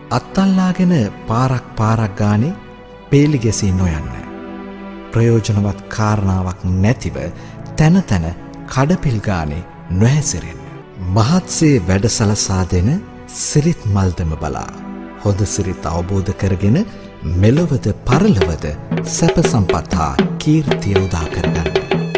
අත්තල්ලාගෙන පාරක් ගානේ පේලි ගැසී නොයන්න. ප්‍රයෝජනවත් කාරණාවක් නැතිව තැන තැන කඩපිල් ගානේ නොහැසිරෙන්න. මහත්සේ වැඩසලසා දෙන සිරිත් මල්දම බලා හොඳ සිරිත් අවබෝධ කරගෙන මෙලොවද පරලොවද සැප සම්පත් හා කීර්තිය උදා කරගන්න.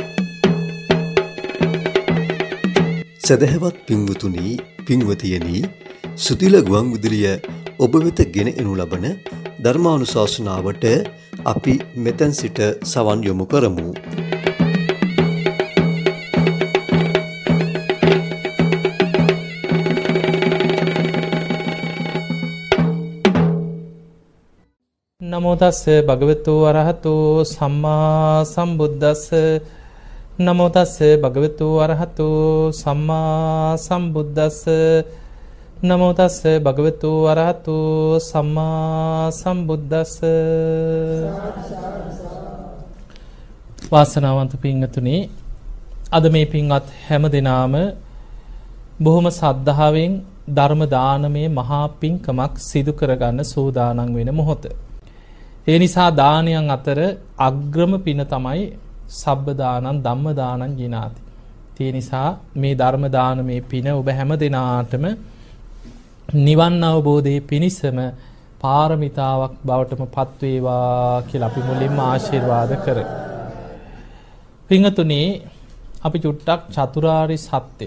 සදහවත් පින්වතුනි, පින්වතියනි, සුතිල ගුවන් විදුලිය ඔබ වෙත ගෙන එනු ලබන ධර්මානුශාසනාවට අපි මෙතෙන් සිට සවන් යොමු කරමු. නමෝ තස්ස භගවතු අරහතෝ සම්මා සම්බුද්දස්ස. නමෝ තස්ස භගවතු අරහතෝ සම්මා සම්බුද්දස්ස. නමෝ තස්ස භගවතු අරහතෝ සම්මා සම්බුද්දස්ස. වාසනාවන්ත පින්වතුනි, අද මේ පින්වත් හැම දිනාම බොහොම සද්ධාවෙන් ධර්ම දානමය මහා පින්කමක් සිදු කරගන්න සූදානම් වෙන මොහොත. ඒ නිසා දානයන් අතර අග්‍රම පින තමයි සබ්බ දානං ධම්ම දානං ජිනාති. ඒ නිසා මේ ධර්ම දානමේ පින ඔබ හැම දිනාටම නිවන් අවබෝධයේ පිණිසම පාරමිතාවක් බවටම පත් වේවා කියලා අපි මුලින්ම ආශිර්වාද කරමු. පින්වතුනි, අපි චුට්ටක් චතුරාර්ය සත්‍ය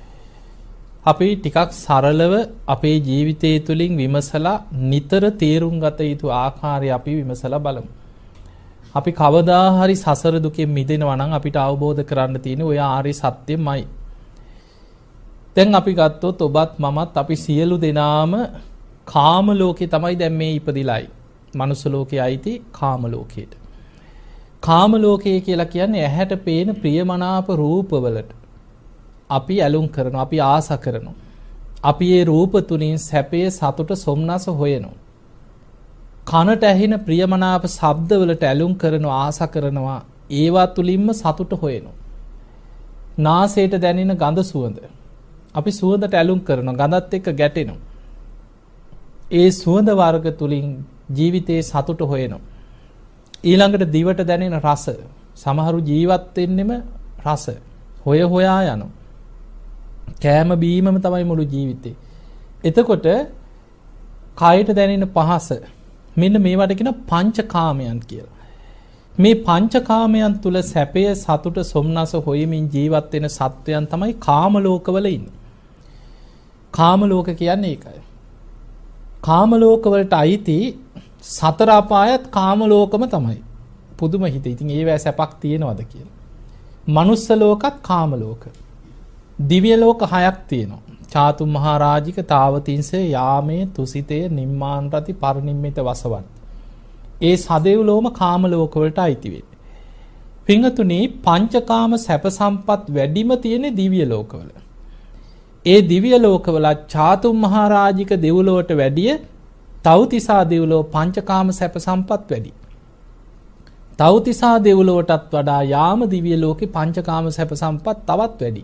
අපි ටිකක් සරලව අපේ ජීවිතය තුළින් විමසලා නිතර තේරුම් ගත යුතු ආකාරය අපි විමසලා බලමු. අපි කවදා හරි සසර දුකෙන් මිදෙනවා නම් අපිට අවබෝධ කරන්න තියෙන ඔය ආර්ය සත්‍යමයි. දැන් අපි ගත්තොත් ඔබත් මමත් අපි සියලු දෙනාම කාම ලෝකේ තමයි දැන් මේ ඉපදිලායි. මනුස්ස ලෝකේ අයිති කාම ලෝකයට. කාම ලෝකය කියලා කියන්නේ ඇහැට පේන ප්‍රියමනාප රූපවලට අපි ඇලුම් කරනවා, අපි ආස කරනවා. අපි ඒ රූප තුලින් සැපය, සතුට, සොම්නස හොයනවා. කනට ඇහෙන ප්‍රියමනාප ශබ්දවලට ඇලුම් කරනවා, ආස කරනවා. ඒවා තුලින්ම සතුට හොයනවා. නාසයට දැනෙන ගඳ සුවඳ අපි සුවඳට ඇලුම් කරනවා, ගඳත් එක්ක ගැටෙනවා. ඒ සුවඳ වර්ග තුලින් ජීවිතේ සතුට හොයනවා. ඊළඟට දිවට දැනෙන රස, සමහරු ජීවත් වෙන්නෙම රස හොය හොයා යනවා. කෑම බීමම තමයි මුළු ජීවිතේ. එතකොට කායට දැනෙන පහස, මෙන්න මේවට කියන පංචකාමයන් කියලා. මේ පංචකාමයන් තුල සැපය, සතුට, සොම්නස හොයමින් ජීවත් වෙන සත්වයන් තමයි කාම ලෝකවල ඉන්නේ. කාම ලෝක කියන්නේ ඒකයි. කාම ලෝකවලට අයිති සතර අපායත් කාම ලෝකම තමයි. පුදුම හිතේ. ඉතින් ඒවැ සැපක් තියෙනවද කියලා. මනුස්ස ලෝකත් කාම ලෝක. දිව්‍ය ලෝක 6ක් තියෙනවා. චාතු මහරජික, තාවතින්සේ, යාමේ, තුසිතේ, නිම්මාන රති, පරිනිම්මිත වසවත්. ඒ සදෙව්ලෝම කාම ලෝක වලට අයිති වෙන්නේ. පින්වතුනි, පංචකාම සැප සම්පත් වැඩිම තියෙන දිව්‍ය ලෝකවල. ඒ දිව්‍ය ලෝකවල චාතු මහරජික දෙව්ලොවට වැඩිය තව්තිසා දෙව්ලොව පංචකාම සැප සම්පත් වැඩි. තව්තිසා දෙව්ලොවටත් වඩා යාම දිව්‍ය ලෝකේ පංචකාම සැප සම්පත් තවත් වැඩි.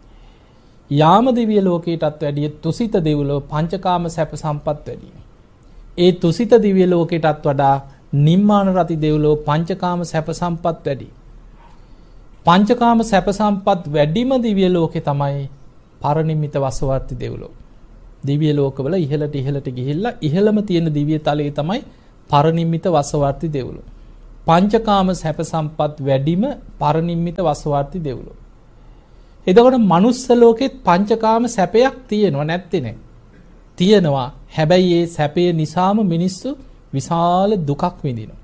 යාම දිව්‍ය ලෝකයටත් වැඩිය තුසිත දෙව්ලොව පංචකාම සැප සම්පත් වැඩි. ඒ තුසිත දිව්‍ය ලෝකයටත් වඩා නිම්මාන රති දෙව්ලොව පංචකාම සැප සම්පත් වැඩි. පංචකාම සැප සම්පත් වැඩිම දිව්‍ය ලෝකේ තමයි පරිනිම්මිත වසවර්ති දෙව්ලොව. දිව්‍ය ලෝකවල ඉහළට ගිහිල්ලා ඉහළම තියෙන දිව්‍ය තලයේ තමයි පරිනිම්මිත වසවර්ති දෙව්ලොව. පංචකාම සැප සම්පත් වැඩිම පරිනිම්මිත වසවර්ති දෙව්ලොව. එතකොට මනුස්ස ලෝකෙත් පංචකාම සැපයක් තියෙනව නැත්තේ නෑ. තියෙනවා. හැබැයි ඒ සැපේ නිසාම මිනිස්සු විශාල දුකක් විඳිනවා.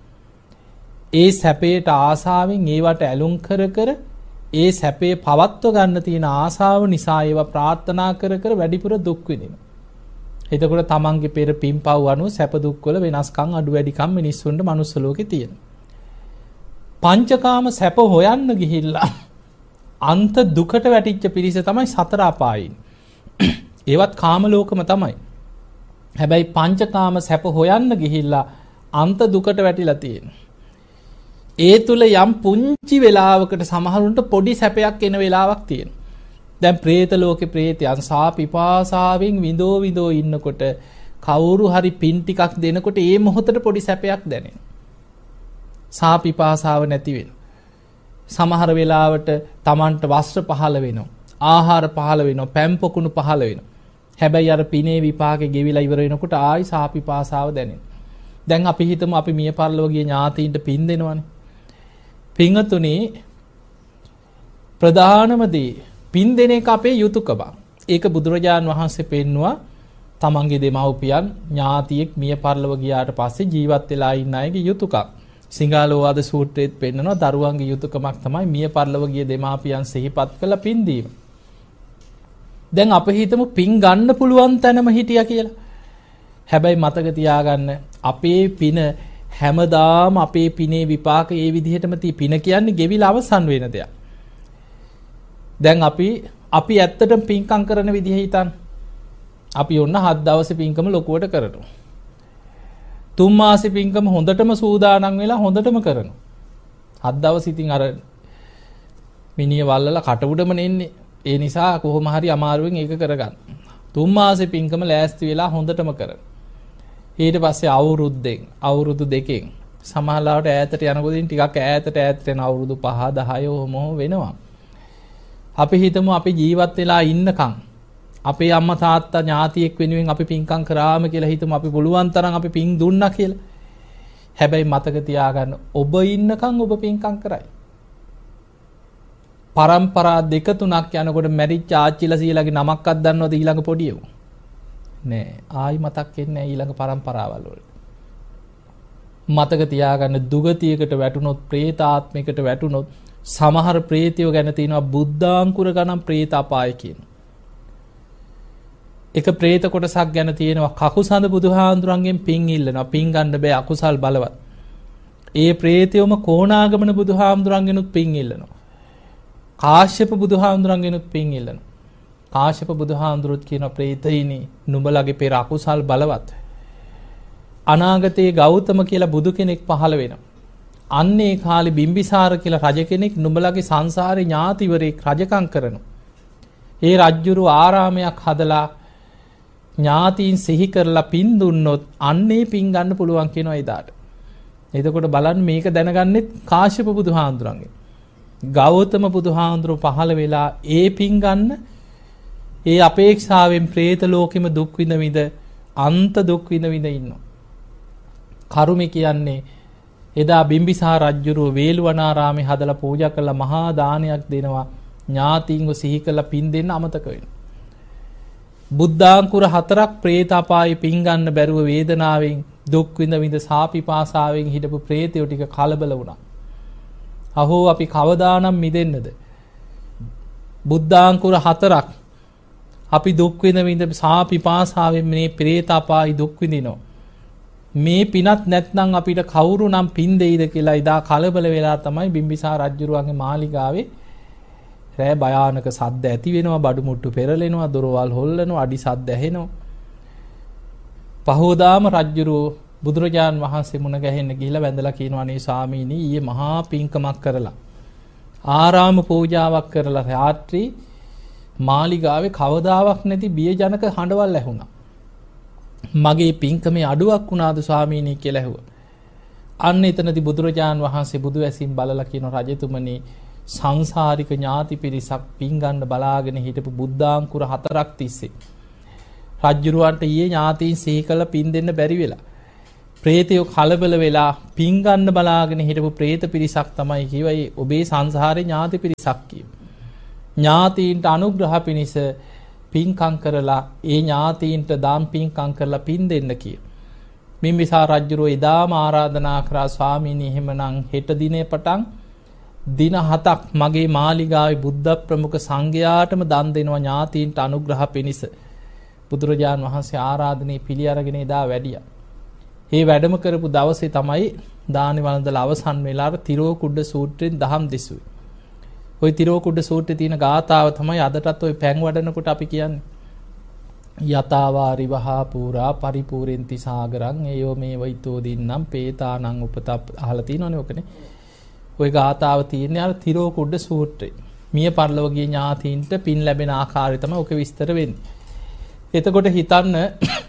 ඒ සැපේට ආසාවෙන් ඒවට ඇලුම් කර කර ඒ සැපේ පවත්ව ගන්න තියෙන ආසාව නිසා ඒවා ප්‍රාර්ථනා කර කර වැඩිපුර දුක් විඳිනවා. එතකොට තමන්ගේ පෙර පින්පව් අනුව සැප දුක් වල වෙනස්කම් අඩු වැඩිකම් මිනිස්සුන්ට මනුස්ස ලෝකේ තියෙනවා. පංචකාම සැප හොයන්න ගිහිල්ලා අන්ත දුකට වැටිච්ච පිරිස තමයි සතර අපායින්. ඒවත් කාම ලෝකම තමයි. හැබැයි පංචකාම සැප හොයන්න ගිහිල්ලා අන්ත දුකට වැටිලා තියෙනවා. ඒ තුල යම් පුංචි වෙලාවකට සමහරුන්ට පොඩි සැපයක් එන වෙලාවක් තියෙනවා. දැන් പ്രേත ලෝකේ പ്രേතයන් සා පිපාසාවෙන් විඳෝ ඉන්නකොට කවුරු හරි පින් ටිකක් දෙනකොට ඒ මොහොතට පොඩි සැපයක් දැනෙනවා. සාපිපාසාව නැති වෙනවා. සමහර වෙලාවට Tamanට වස්ත්‍ර පහළ වෙනවා. ආහාර පහළ වෙනවා. පැම් පොකුණු පහළ වෙනවා. හැබැයි අර පිනේ විපාකේ ගෙවිලා ඉවර වෙනකොට ආයි සාපිපාසාව දැනෙනවා. දැන් අපි හිතමු අපි මිය පරලොව ගිය ඥාතීන්ට පින් දෙනවනේ. පින්තුනේ ප්‍රධානම දේ පින් දෙන එක අපේ යුතුයකම. ඒක බුදුරජාන් වහන්සේ පෙන්නවා තමන්ගේ දෙමව්පියන් ඥාතියෙක් මිය පරලොව ගියාට පස්සේ ජීවත් වෙලා ඉන්න අයගේ යුතුයකම්. සිංහලෝවාද සූත්‍රයේත් පෙන්නනවා දරුවන්ගේ යුතුයකමක් තමයි මිය පරලොව ගිය දෙමාපියන් සිහිපත් කරලා පින් දීම. දැන් අපි හිතමු පින් ගන්න පුළුවන් තැනම හිටියා කියලා. හැබැයි මතක තියාගන්න අපේ පින හැමදාම අපේ පිනේ විපාක ඒ විදිහටම පින කියන්නේ ගෙවිලා අවසන් වෙන දෙයක්. දැන් අපි ඇත්තටම පින්කම් කරන විදිහ හිතන්න. අපි ඔන්න 7 දවසේ පින්කම ලොකුවට කරනවා. 3 මාසේ පින්කම හොඳටම සූදානම් වෙලා හොඳටම කරනවා. 7 දවස් ඉතින් අර මිනිහ වල්ලලා කට උඩම නෙන්නේ. ඒ නිසා කොහොම හරි අමාරුවෙන් ඒක කරගන්න. 3 මාසේ පින්කම ලෑස්ති වෙලා හොඳටම කරනවා. ඊට පස්සේ අවුරුදු දෙකෙන් සමහරවිට ඈතට යනකොට ටිකක් ඈතට යන අවුරුදු 5 10 ඔහොම වෙනවා. අපි හිතමු අපි ජීවත් වෙලා ඉන්නකම් අපේ අම්මා තාත්තා ඥාතියෙක් වෙනුවෙන් අපි පින්කම් කරාම කියලා හිතමු අපි පුළුවන් තරම් අපි පින් දුන්නා කියලා. හැබැයි මතක තියාගන්න ඔබ ඉන්නකම් ඔබ පින්කම් කරයි. පරම්පරා 2-3ක් යනකොට මැරිච්ච ආච්චිලා සීලාගේ නමක්වත් දන්නවද ඊළඟ පොඩියෝ? නෑ. ආයි මතක් වෙන්නේ නෑ ඊළඟ පරම්පරාවල් වල. මතක තියාගන්න දුගතියකට වැටුනොත් പ്രേතාත්මයකට වැටුනොත් සමහර ප්‍රේතයෝ ගැන තියෙනවා බුද්ධාංකුර ගණන් പ്രേත අපාය කියන. එක പ്രേත කොටසක් ගැන තියෙනවා කකුසඳ බුදුහාඳුරන්ගෙන් පින් ඉල්ලනවා. පින් ගන්න බෑ අකුසල් බලවත්. ඒ പ്രേතයෝම කොණාගමන බුදුහාඳුරන්ගෙනුත් පින් ඉල්ලනවා. කාශ්‍යප බුදුහාඳුරන්ගෙනුත් පින් ඉල්ලනවා. කාශ්‍යප බුදුහාඳුරුත් කියන പ്രേතයිනි නුඹලගේ පෙර අකුසල් බලවත්. අනාගතයේ ගෞතම කියලා බුදු කෙනෙක් පහළ වෙනවා. අන්නේ කාලේ බිම්බිසාර කියලා රජ කෙනෙක් නුඹලගේ සංසාරේ ඥාතිවරයෙක් රජකම් කරනවා. ඒ රජුරු ආරාමයක් හදලා ඥාතීන් සිහි කරලා පින් දුන්නොත් අන්නේ පින් ගන්න පුළුවන් කියනවා එදාට. එතකොට බලන්න මේක දැනගන්නෙත් කාශ්‍යප බුදුහාඳුරන්ගේ. ගෞතම බුදුහාඳුරු පහළ වෙලා ඒ පින් ගන්න ඒ අපේක්ෂාවෙන් പ്രേත ලෝකෙම දුක් විඳ අන්ත දුක් විඳ ඉන්නවා. කරුමේ කියන්නේ එදා බිම්බිසාර රජුරුව වේළුවනාරාමේ හදලා පූජා කළා මහා දානයක් දෙනවා. ඥාතීන්ව සිහි කරලා පින් දෙන්න අමතක වෙනවා. බුද්ධාංකුර 4ක් പ്രേත අපායේ පින් ගන්න බැරුව වේදනාවෙන් දුක් විඳ සාපිපාසාවෙන් හිටපු പ്രേතයෝ ටික කලබල වුණා. අහෝ අපි කවදානම් මිදෙන්නද? බුද්ධාංකුර 4ක් අපි දුක් විඳ සාපිපාසාවෙන් මේ പ്രേත අපායේ දුක් විඳිනවා. මේ පිනත් නැත්නම් අපිට කවුරු නම් පින් දෙයිද කියලා ඉදා කලබල වෙලා තමයි බිම්බිසාර රජුරුවන්ගේ මාලිගාවේ රෑ භයානක සද්ද ඇති වෙනවා, බඩු මුට්ටු පෙරලෙනවා, දොරවල් හොල්ලනවා, අඩි සද්ද ඇහෙනවා. පහෝදාම රජුරුව බුදුරජාන් වහන්සේ මුණ ගැහෙන්න ගිහිල්ලා වැඳලා කියනවා නේ ස්වාමීනි ඊයේ මහා පින්කමක් කරලා ආරාම පූජාවක් කරලා රාත්‍රී මාලිගාවේ කවදාවත් නැති බියජනක හඬවල් ඇහුණා. මගේ පින්කමේ අඩුවක් වුණාද ස්වාමීනි කියලා ඇහුවා. අන්න එතනදී බුදුරජාන් වහන්සේ බුදු ඇසින් බලලා කියන රජතුමනි සංසාරික ඥාති පිරිසක් පින් ගන්න බලාගෙන හිටපු බුද්ධාංකුර 4ක් තිස්සේ රජුරවන්ට ඊයේ ඥාතීන් සිහි කළ පින් දෙන්න බැරි වෙලා പ്രേතයෝ කලබල වෙලා පින් ගන්න බලාගෙන හිටපු പ്രേත පිරිසක් තමයි කියවයි ඔබේ සංසාරේ ඥාති පිරිසක් කිය. ඥාතීන්ට අනුග්‍රහ පිණිස පින්කම් කරලා ඒ ඥාතීන්ට දාම් පින්කම් කරලා පින් දෙන්න කිය. බිම්බිසාර රජුරෝ එදාම ආරාධනා කරා ස්වාමීනි එහෙමනම් හෙට දිනේ පටන් දින 7ක් මගේ මාලිගාවේ බුද්ධ ප්‍රමුඛ සංඝයාටම දන් දෙනවා ඥාතීන්ට අනුග්‍රහ පිණිස. බුදුරජාන් වහන්සේ ආරාධනේ පිළි අරගෙන එදා වැඩියා. ඒ වැඩම කරපු දවසේ තමයි දානි වළඳලා අවසන් වෙලා තිරෝකුඩ සූත්‍රයෙන් දහම් දෙසුවේ. ওই තිරෝකුඩ සූත්‍රයේ තියෙන ගාථාව තමයි අදටත් ওই පැන් වඩනකොට අපි කියන්නේ. යතාවාරිවහා පුරා පරිපූර්ෙන්ති සාගරං ඒයෝ මේ වෛතෝ දින්නම් පේතානං උපත අහලා තියෙනවනේ ඔකනේ. ওই ගාථාව තියෙන්නේ අර තිරෝකුඩ සූත්‍රයේ. මිය පරලොව ගිය ඥාතීන්ට පින් ලැබෙන ආකාරය තමයි ඔක විස්තර වෙන්නේ. එතකොට හිතන්න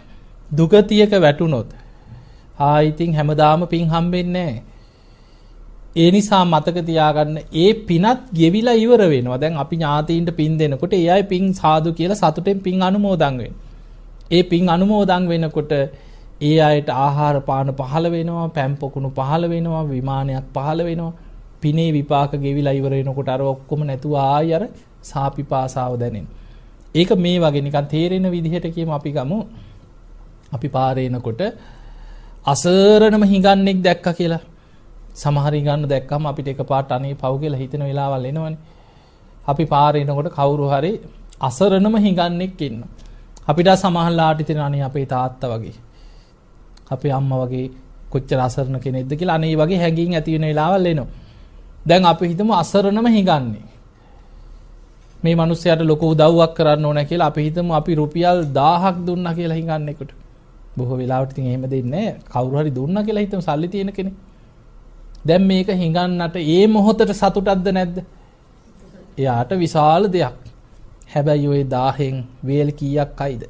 දුගතියක වැටුනොත් ඉතින් හැමදාම පින් හම්බෙන්නේ නැහැ. ඒ නිසා මතක තියාගන්න ඒ පිනත් ගෙවිලා ඉවර වෙනවා. දැන් අපි ඥාතීන්ට පින් දෙනකොට ඒ අය පින් සාදු කියලා සතුටෙන් පින් අනුමෝදන් වෙනවා. ඒ පින් අනුමෝදන් වෙනකොට ඒ අයට ආහාර පාන පහළ වෙනවා, පැම් පොකුණු පහළ වෙනවා, විමානයක් පහළ වෙනවා. පිනේ විපාක ගෙවිලා ඉවර වෙනකොට අර ඔක්කොම නැතුව ආයි අර සාපිපාසාව දැනෙනවා. ඒක මේ වගේ නිකන් තේරෙන විදිහට කියමු. අපි ගමු අපි පාරේ යනකොට අසරණම හිඟන්නෙක් දැක්කා කියලා. සමහර හිඟන්න දැක්කම අපිට එකපාරට අනේ පව් කියලා හිතෙන වෙලාවල් එනවනේ. අපි පාරේ යනකොට කවුරු හරි අසරණම හිඟන්නෙක් ඉන්නවා. අපිට සමහරලාට හිතෙන අනේ අපේ තාත්තා වගේ, අපේ අම්මා වගේ කොච්චර අසරණ කෙනෙක්ද කියලා අනේ වගේ හැඟීම් ඇති වෙන වෙලාවල් එනවා. දැන් අපි හිතමු අසරණම හිඟන්නේ. මේ මිනිස්සයාට ලොකු උදව්වක් කරන්න ඕන කියලා අපි හිතමු අපි රුපියල් 1000ක් දුන්නා කියලා හිඟන්නෙකුට. බොහෝ වෙලාවට ඉතින් එහෙම දෙන්නේ නැහැ. කවුරු හරි දුන්නා කියලා හිතමු සල්ලි තියෙන කෙනෙක්. දැන් මේක හිඟන්නට ඒ මොහොතට සතුටක්ද නැද්ද? එයාට විශාල දෙයක්. හැබැයි ওই 1000න් වේල් කීයක් අයිද?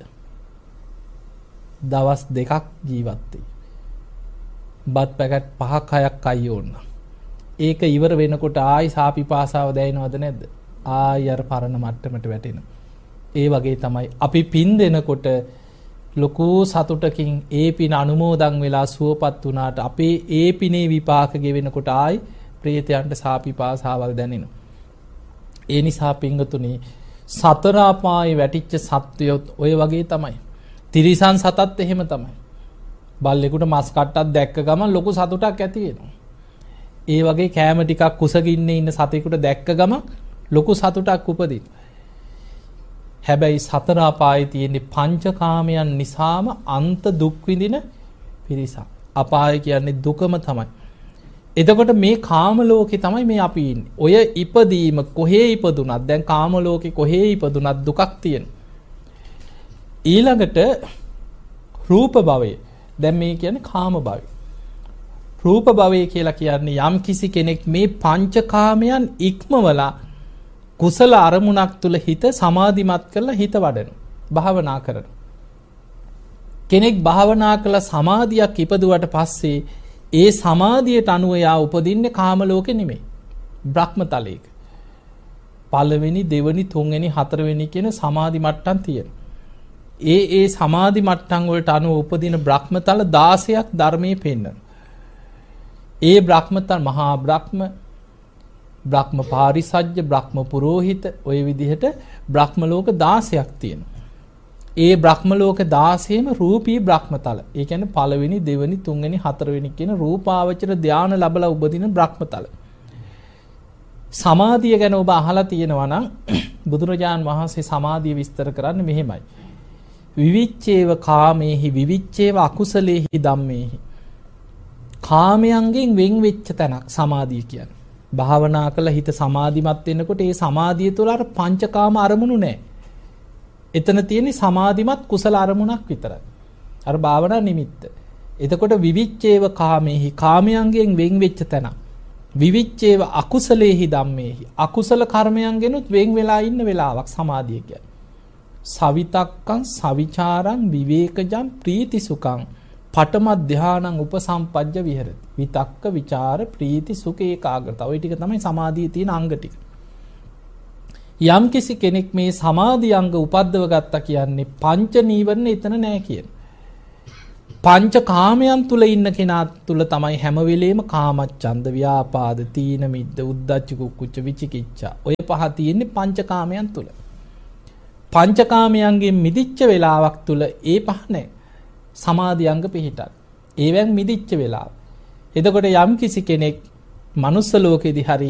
දවස් 2ක් ජීවත් වෙයි. බත් පැකට් 5ක් 6ක් අයි ඕන. ඒක ඉවර වෙනකොට ආයි සාපිපාසාව දැනෙනවද නැද්ද? ආයි අර පරණ මට්ටමට වැටෙනවා. ඒ වගේ තමයි අපි පින් දෙනකොට ලොකු සතුටකින් ඒ පින අනුමෝදන් වෙලා සුවපත් වුණාට අපේ ඒ පිනේ විපාක ගෙවෙනකොට ආයි ප්‍රේතයන්ට සාපිපාසාවල් දැනෙනවා. ඒ නිසා පින්වතුනි සතර අපායේ වැටිච්ච සත්වයොත් ඔය වගේ තමයි. තිරිසන් සතත් එහෙම තමයි. බල්ලෙකුට මස් කට්ටක් දැක්ක ගමන් ලොකු සතුටක් ඇති වෙනවා. ඒ වගේ කෑම ටිකක් කුසගින්නේ ඉන්න සතෙකුට දැක්ක ගමන් ලොකු සතුටක් උපදිනවා. හැබැයි සතර අපායේ තියෙන පංචකාමයන් නිසාම අන්ත දුක් විඳින පිරිසක්. අපාය කියන්නේ දුකම තමයි. එතකොට මේ කාම ලෝකේ තමයි මේ අපි ඉන්නේ. ඔය ඉපදීම කොහේ ඉපදුනත් දැන් කාම ලෝකේ කොහේ ඉපදුනත් දුකක් තියෙනවා. ඊළඟට රූප භවය. දැන් මේ කියන්නේ කාම භවය. රූප භවය කියලා කියන්නේ යම් කිසි කෙනෙක් මේ පංචකාමයන් ඉක්මවලා කුසල අරමුණක් තුල හිත සමාධිමත් කරලා හිත වඩනවා. භාවනා කරනවා. කෙනෙක් භාවනා කළා සමාධියක් ඉපදුවට පස්සේ ඒ සමාධියට අනුව යා උපදින්නේ කාම ලෝකෙ නෙමෙයි. බ්‍රහ්මතලයක. පළවෙනි, දෙවෙනි, තුන්වෙනි, හතරවෙනි කියන සමාධි මට්ටම් තියෙනවා. ඒ සමාධි මට්ටම් වලට අනුව උපදින බ්‍රහ්මතල 16ක් ධර්මයේ පෙන්වනවා. ඒ බ්‍රහ්මතල මහා බ්‍රහ්ම, බ්‍රහ්ම පාරිසජ්ජ, බ්‍රහ්ම පුරෝහිත ඔය විදිහට බ්‍රහ්ම ලෝක 16ක් තියෙනවා. ඒ බ්‍රහ්ම ලෝක 16ම රූපී බ්‍රහ්මතල. ඒ කියන්නේ පළවෙනි, දෙවෙනි, තුන්වෙනි, හතරවෙනි කියන රූපාවචර ධානය ලැබලා උපදින බ්‍රහ්මතල. සමාධිය ගැන ඔබ අහලා තියෙනවා නම් බුදුරජාන් වහන්සේ සමාධිය විස්තර කරන්නේ මෙහෙමයි. විවිච්ඡේව කාමේහි විවිච්ඡේව අකුසලේහි ධම්මේහි. කාමයන්ගෙන් වෙන් වෙච්ච තැනක් සමාධිය කියන්නේ. භාවනා කළ හිත සමාධිමත් වෙනකොට ඒ සමාධිය තුළ අර පංචකාම අරමුණු නැහැ. එතන තියෙන්නේ සමාධිමත් කුසල අරමුණක් විතරයි. අර භාවනා නිමිත්ත. එතකොට විවිච්ඡේව කාමේහි කාමයන්ගෙන් වෙන් වෙච්ච තැන. විවිච්ඡේව අකුසලේහි ධම්මේහි අකුසල කර්මයන්ගෙනුත් වෙන් වෙලා ඉන්න වෙලාවක් සමාධිය කියන්නේ. සවිතක්කං සවිචාරං විවේකජං ප්‍රීති සුඛං පඨම ධානං උපසම්පජ්ජ විහෙරති. විතක්ක විචාර ප්‍රීති සුඛ ඒකාග්‍රතාව. ওই ටික තමයි සමාධියේ තියෙන අංග ටික. යම් කිසි කෙනෙක් මේ සමාධි අංග උපද්දව ගත්තා කියන්නේ පංච නීවරණ එතන නැහැ කියන. පංච කාමයන් තුල ඉන්න කෙනා තුල තමයි හැම වෙලේම කාමච්ඡන්ද, ව්‍යාපාද, තීන මිද්ද, උද්ධච්ච කුක්කුච්ච විචිකිච්ඡා. ඔය පහ තියෙන්නේ පංච කාමයන් තුල. පංච කාමයන්ගෙන් මිදිච්ච වෙලාවක් තුල ඒ පහ නැහැ. සමාධි අංග පිහිටක්. ඒවෙන් මිදිච්ච වෙලාව. එතකොට යම් කිසි කෙනෙක් මනුස්ස ලෝකෙදී හරි